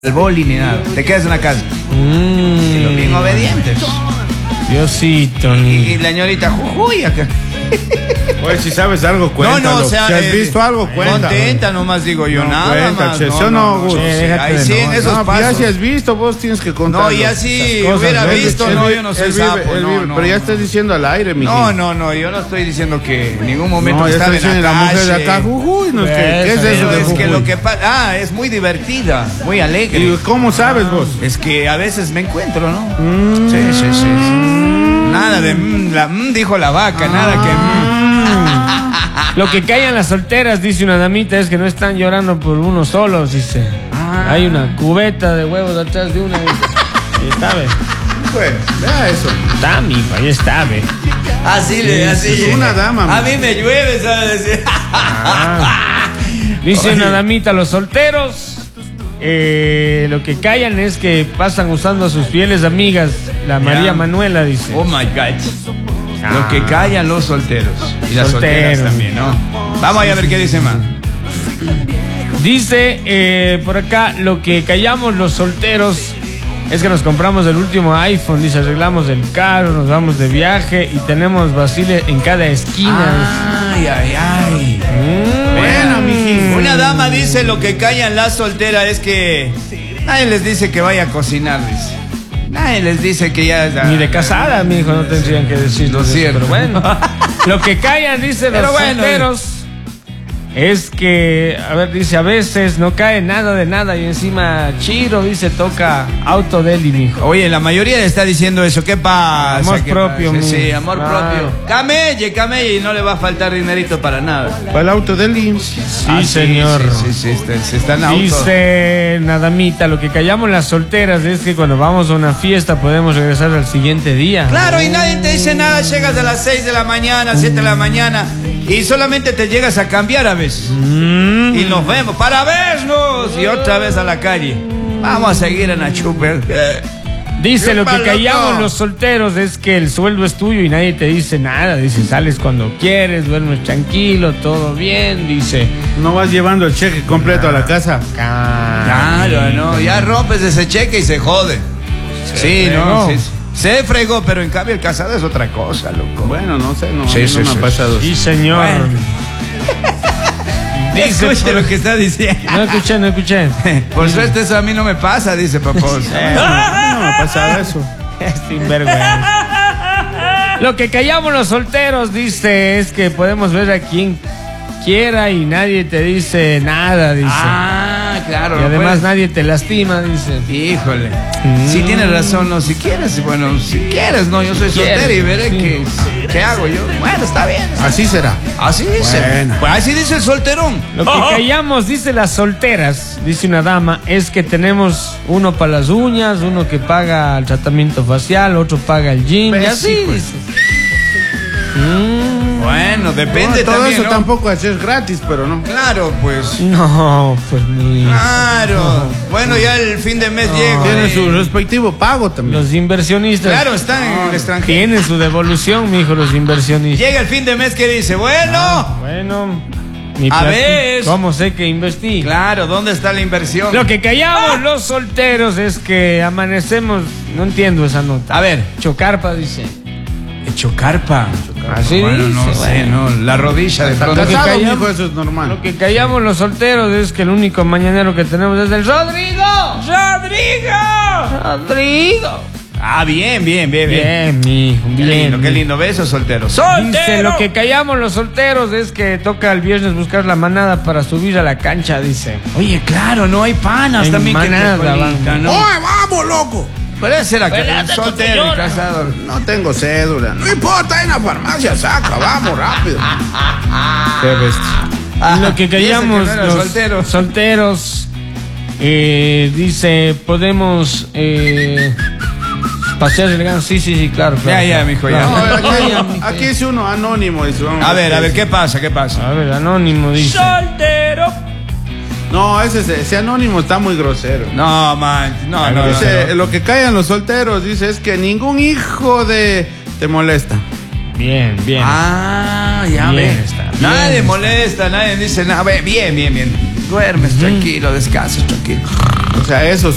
el boli ni nada. Te quedas en la casa. Y los bien obedientes. Diosito. Y la señorita jujuy acá. Oye, si sabes algo, cuéntalo. No, o sea, si has visto algo, cuéntalo. Contenta nomás digo yo, no, nada cuenta, más. che, no, Gus. Ahí sí, en esos no, pasos. ya si has visto, vos tienes que contar. No, ya si hubiera visto, no, yo no soy sapo. Pero ya estás diciendo al aire, mi No, yo no estoy diciendo que en ningún momento ya estaba estás en diciendo la la mujer de acá, jujuy, no, ¿qué es eso de es jujuy? que lo que pasa, es muy divertida, muy alegre. ¿Y cómo sabes vos? Es que a veces me encuentro, ¿no? Sí. Nada de dijo la vaca, nada que Lo que callan las solteras, dice una damita, es que no están llorando por uno solos, dice. Hay una cubeta de huevos atrás de una. Ahí está, ve. Pues, vea eso. Está, mijo, ahí está, ve. así. Es una dama. A mí me llueve, ¿sabes? Dice una damita, los solteros lo que callan es que pasan usando a sus fieles amigas. La María Manuela dice. Oh my God. Lo que callan los solteros. Y las solteras también, ¿no? Vamos a ver qué dice más. Dice por acá, lo que callamos los solteros es que nos compramos el último iPhone. Dice, arreglamos el carro, nos vamos de viaje y tenemos Basile en cada esquina. Ay. Bueno, mijín. Una dama dice, lo que callan las solteras es que nadie les dice que vaya a cocinar, dice. Nadie les dice que ya... Ni de casada, mi hijo, no tendrían que decirlo. Lo cierto. Pero bueno, lo que callan, dice los solteros, es que, a ver, dice, a veces no cae nada de nada y encima Chiro, dice, toca Autodeli, mijo. Oye, la mayoría le está diciendo eso. ¿Qué pasa? Amor propio, pasa? Sí, amor propio. Camelle, y no le va a faltar dinerito para nada. Para el Autodeli. Sí, señor. Sí, se están auto. Dice Nadamita, lo que callamos las solteras es que cuando vamos a una fiesta podemos regresar al siguiente día. Claro, y nadie te dice nada. Llegas a las 6 de la mañana, 7 de la mañana y solamente te llegas a cambiar a veces. Y nos vemos para vernos y otra vez a la calle. Vamos a seguir en la chupa. Dice, lo que callamos los solteros es que el sueldo es tuyo y nadie te dice nada. Dice, sales cuando quieres, duermes tranquilo, todo bien. Dice, no vas llevando el cheque completo a la casa. Claro, no, ya rompes ese cheque y se jode. Sí, no. Se fregó, pero en cambio el casado es otra cosa, loco. Bueno, no sé, no me ha pasado. Sí, señor. Bueno. Dice, escuche lo que está diciendo. No escuché. Por suerte eso a mí no me pasa, dice papá. No me ha pasado eso. Sinvergüenza. Lo que callamos los solteros, dice, es que podemos ver a quien quiera y nadie te dice nada, dice. Claro. Y además nadie te lastima, dice. Híjole. Si tienes razón, no, si quieres, bueno, si quieres, no, yo soy soltero y veré qué hago yo. Bueno, está bien. Así será. Así dice. Pues así dice el solterón. Lo que callamos, dice las solteras, dice una dama, es que tenemos uno para las uñas, uno que paga el tratamiento facial, otro paga el gym, y así, pues. dice. Bueno, depende todo también, eso ¿no? Tampoco es gratis, pero no. Claro, pues. No, pues ni. Claro. No. Bueno, ya el fin de mes llega. Tiene su respectivo pago también. Los inversionistas. Claro, están en el extranjero. Tienen su devolución, mijo, los inversionistas. Llega el fin de mes que dice, bueno. A ver. ¿Cómo sé que invertí? Claro, ¿dónde está la inversión? Lo que callamos los solteros es que amanecemos. No entiendo esa nota. A ver. Chocarpa, dice. Chocarpa. Así bueno, dice, no sé, no. La rodilla de pronto. Eso es normal. Lo que callamos los solteros es que el único mañanero que tenemos es el Rodrigo. Bien. Bien, mijo, bien. Qué lindo. Besos, solteros. Dice, lo que callamos los solteros es que toca el viernes buscar la manada para subir a la cancha, dice. Oye, claro, no hay panas en también manada, que te colitan, ¿no? ¡Oye, vamos, loco! Puede ser acá, soltero y casado. No tengo cédula. No importa, en la farmacia saca, vamos, rápido. Qué bestia. Lo que callamos que no los solteros dice, podemos pasear el ganso. Sí, claro. Ya, mijo, ya. No, aquí es uno anónimo. Dice, a ver, ¿qué pasa? A ver, anónimo dice. Soltero. No, ese anónimo está muy grosero. No, man, no. Dice, lo que callan los solteros, dice, es que ningún hijo te molesta. Bien. Ya ve. Nadie molesta, nadie dice nada. Bien. Duermes tranquilo, descansas tranquilo. O sea, esos